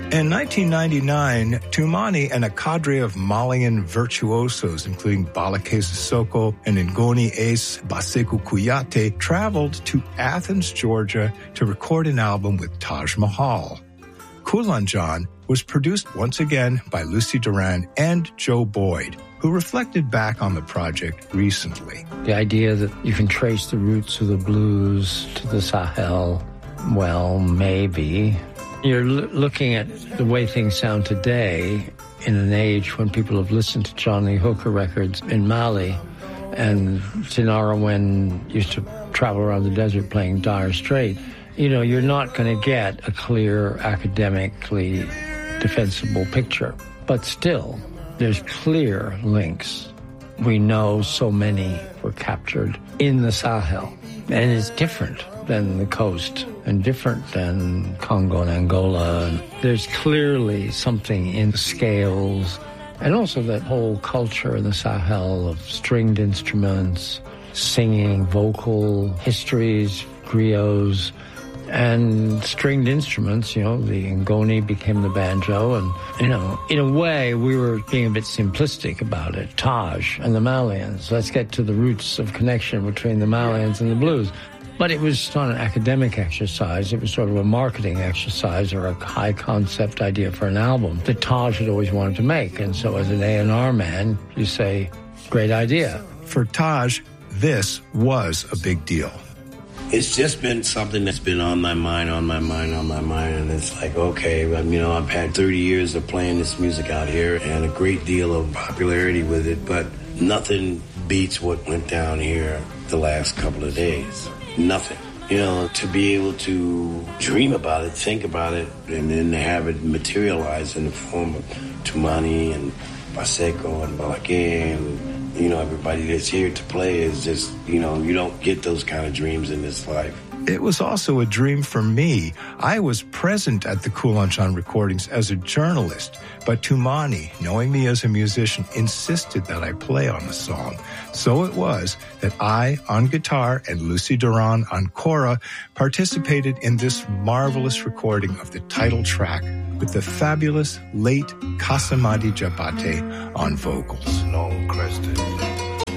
In 1999, Tumani and a cadre of Malian virtuosos, including Balake Sissoko and Ngoni Ace Baseku Kuyate, traveled to Athens, Georgia to record an album with Taj Mahal. Kulanjan was produced once again by Lucy Duran and Joe Boyd, who reflected back on the project recently. The idea that you can trace the roots of the blues to the Sahel, well, maybe. You're looking at the way things sound today in an age when people have listened to John Lee Hooker records in Mali, and Tinara Wen used to travel around the desert playing Dire Straits. You know, you're not going to get a clear, academically defensible picture. But still, there's clear links. We know so many were captured in the Sahel, and it's different than the coast and different than Congo and Angola. There's clearly something in the scales, and also that whole culture in the Sahel of stringed instruments, singing, vocal histories, griots, and stringed instruments. You know, the Ngoni became the banjo, and, you know, in a way, we were being a bit simplistic about it. Taj and the Malians. Let's get to the roots of connection between the Malians and the blues. But it was not an academic exercise. It was sort of a marketing exercise or a high-concept idea for an album that Taj had always wanted to make. And so as an A&R man, you say, great idea. For Taj, this was a big deal. It's just been something that's been on my mind. And it's like, okay, you know, I've had 30 years of playing this music out here and a great deal of popularity with it, but nothing beats what went down here the last couple of days. Nothing. You know, to be able to dream about it, think about it, and then have it materialize in the form of Tumani and Baseko and Balake and, you know, everybody that's here to play is just, you know, you don't get those kind of dreams in this life. It was also a dream for me. I was present at the Kulanjan recordings as a journalist, but Tumani, knowing me as a musician, insisted that I play on the song. So it was that I, on guitar, and Lucy Duran on kora, participated in this marvelous recording of the title track with the fabulous late Kasamadi Jabate on vocals. Long crested.